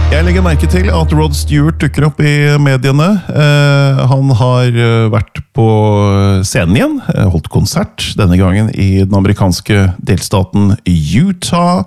Jeg legger merke til at Rod Stewart dukker opp i mediene. Han har vært på scenen igjen, holdt konsert, denne gangen i den amerikanske delstaten Utah.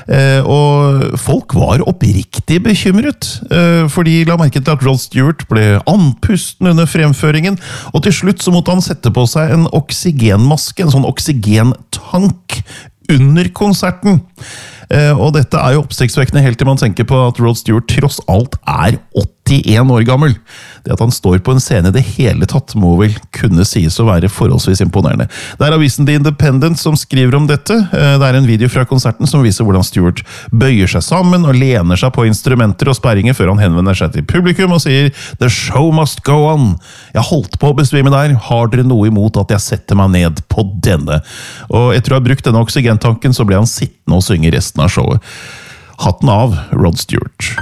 Og folk var oppriktig bekymret, fordi la merke til at Rod Stewart ble andpusten under fremføringen, og til slutt så måtte han sette på seg en oksygenmaske, en sånn oksygentank, under konserten. Og dette er jo oppsiktsvekkende helt til man tenker på at Rod Stewart tross alt er 81 år gammel. Det at han står på en scene i det hele tatt må vel kunne sies å være forholdsvis imponerende. Det er avisen The Independent som skriver om dette. Det er en video fra konserten som viser hvordan Stewart bøyer seg sammen og lener seg på instrumenter og sperringer før han henvender seg til publikum og sier «The show must go on! Jeg holdt på å besvime der. Har dere noe imot at jeg setter meg ned på denne?» Og etter å ha brukt denne oksygentanken så ble han sittende og synge resten av showet. Hatten av, Rod Stewart.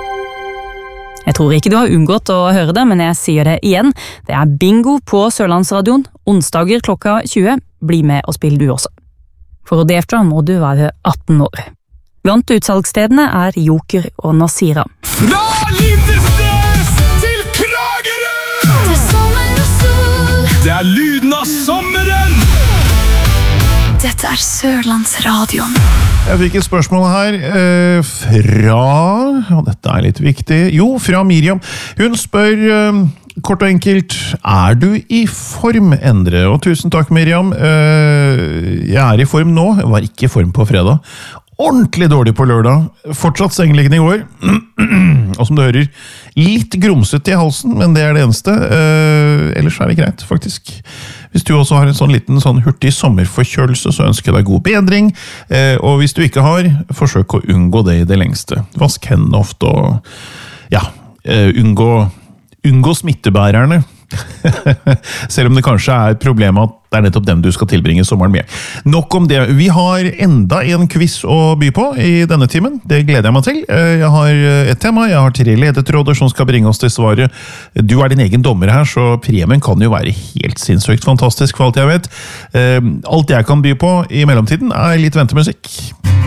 Jeg tror ikke du har unngått å høre det, men jeg sier det igjen. Det er bingo på Sørlandsradioen, onsdager klokka 20. Bli med og spill du også. For å delta må du være 18 år. Blant utsalgsstedene er Joker og Nasira. Fra Lindesnes til Kragerø! Det er sommer og sol. Det er lyden av sommeren! Dette er Sørlandsradioen. Jeg fikk et spørsmål her fra, og dette er litt viktig, fra Miriam. Hun spør kort og enkelt, er du i form, Endre? Og tusen takk, Miriam. Jeg er i form nå, jeg var ikke i form på fredag. Ordentlig dårlig på lørdag, fortsatt sengeliggende i går, og som du hører, litt grumset i halsen, men det er det eneste. Ellers er det greit, faktisk. Hvis du også har en sånn liten hurtig sommerforkjølelse, så ønsker jeg deg god bedring. Og hvis du ikke har, forsøk å unngå det i det lengste. Vask hendene ofte, og unngå smittebærerne. Selv om det kanskje er problemet at det er nettopp dem du skal tilbringe sommeren med. Nok om det. Vi har enda en quiz å by på i denne timen. Det gleder jeg meg til. Jeg har et tema, jeg har 3 ledetråder som skal bringe oss til svaret. Du er din egen dommer her, så premien kan jo være helt sinnssykt fantastisk for alt jeg vet. Alt jeg kan by på i mellomtiden er litt ventemusikk.